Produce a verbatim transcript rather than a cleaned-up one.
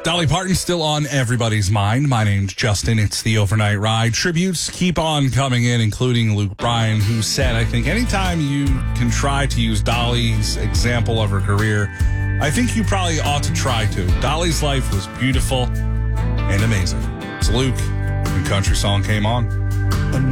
Dolly Parton still on everybody's mind. My name's Justin. It's the Overnight Ride. Tributes keep on coming in, including Luke Bryan, who said, I think anytime you can try to use Dolly's example of her career, I think you probably ought to try to. Dolly's life was beautiful and amazing. It's Luke, and Country Song came on.